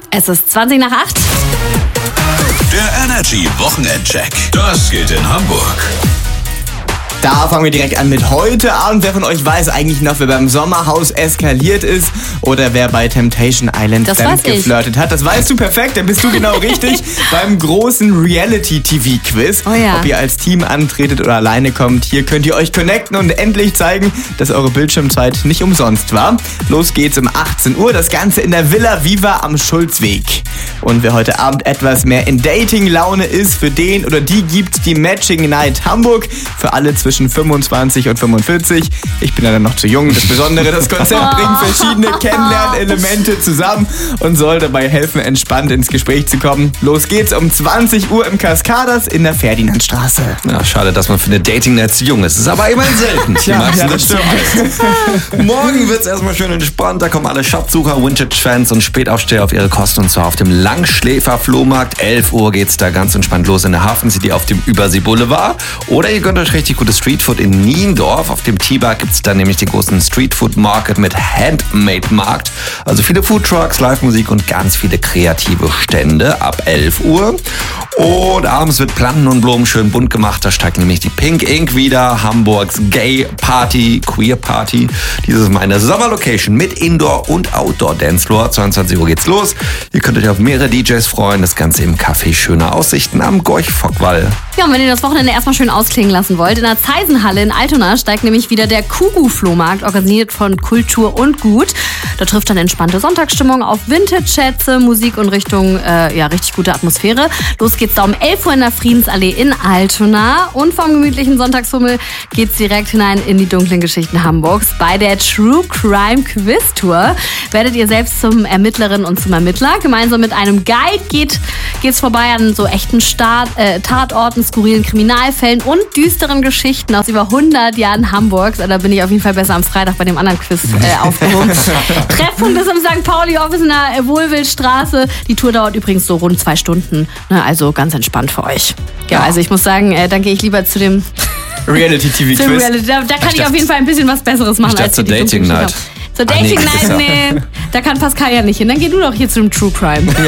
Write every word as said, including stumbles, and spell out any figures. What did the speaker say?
Es ist zwanzig nach acht. Der Energy Wochenendcheck. Das geht in Hamburg. Da fangen wir direkt an mit heute Abend. Wer von euch weiß eigentlich noch, wer beim Sommerhaus eskaliert ist oder wer bei Temptation Island fremd geflirtet hat? Das weißt du perfekt, dann bist du genau richtig beim großen Reality-T V-Quiz. Oh ja. Ob ihr als Team antretet oder alleine kommt, hier könnt ihr euch connecten und endlich zeigen, dass eure Bildschirmzeit nicht umsonst war. Los geht's um achtzehn Uhr, das Ganze in der Villa Viva am Schulzweg. Und wer heute Abend etwas mehr in Dating-Laune ist, für den oder die gibt's die Matching Night Hamburg. Für alle zwischen fünfundzwanzig und fünfundvierzig. Ich bin ja dann noch zu jung. Das Besondere, das Konzept bringt verschiedene Kennenlernelemente zusammen und soll dabei helfen, entspannt ins Gespräch zu kommen. Los geht's um zwanzig Uhr im Cascadas in der Ferdinandstraße. Ja, schade, dass man für eine Dating-Night zu jung ist. Das ist aber immerhin selten. Ja, ja, das stimmt. Morgen wird's erstmal schön entspannt. Da kommen alle Schatzsucher, Vintage-Fans und Spätaufsteher auf ihre Kosten, und zwar auf dem Langschläfer-Flohmarkt. elf Uhr geht's da ganz entspannt los in der Hafen City auf dem Übersee Boulevard. Oder ihr gönnt euch richtig gutes Streetfood in Niendorf. Auf dem T-Bar gibt's dann nämlich den großen Streetfood-Market mit Handmade-Markt. Also viele Foodtrucks, Live-Musik und ganz viele kreative Stände ab elf Uhr. Und abends wird Planten und Blumen schön bunt gemacht. Da steigt nämlich die Pink Ink wieder. Hamburgs Gay Party, Queer Party. Dieses ist meine Sommerlocation mit Indoor- und Outdoor-Dancefloor. zweiundzwanzig Uhr geht's los. Ihr könnt euch auf mehrere D Js freuen. Das Ganze im Café Schöne Aussichten am Gorch-Fock-Wall. Ja, und wenn ihr das Wochenende erstmal schön ausklingen lassen wollt, in der Zeisenhalle in Altona steigt nämlich wieder der Kugu-Flohmarkt, organisiert von Kultur und Gut. Da trifft dann entspannte Sonntagsstimmung auf Vintage-Schätze, Musik und Richtung, äh, ja, richtig gute Atmosphäre. Los geht's da um elf Uhr in der Friedensallee in Altona. Und vom gemütlichen Sonntagshummel geht's direkt hinein in die dunklen Geschichten Hamburgs. Bei der True Crime Quiz Tour werdet ihr selbst zum Ermittlerin und zum Ermittler. Gemeinsam mit einem Guide geht, geht's vorbei an so echten Start, äh, Tatorten, skurrilen Kriminalfällen und düsteren Geschichten aus über hundert Jahren Hamburgs. Da bin ich auf jeden Fall besser am Freitag bei dem anderen Quiz äh, aufgehoben. Treffpunkt ist im Sankt Pauli Office in der Wohlwildstraße. Die Tour dauert übrigens so rund zwei Stunden. Also ganz entspannt für euch. Ja, ja. Also ich muss sagen, äh, dann gehe ich lieber zu dem Reality-T V-Quiz. Reality. Da, da kann ich, ich auf jeden Fall ein bisschen was Besseres machen als die zur Dating Night. Zur Dating Night, nee, da kann Pascal ja nicht hin. Dann geh du doch hier zu dem True Crime.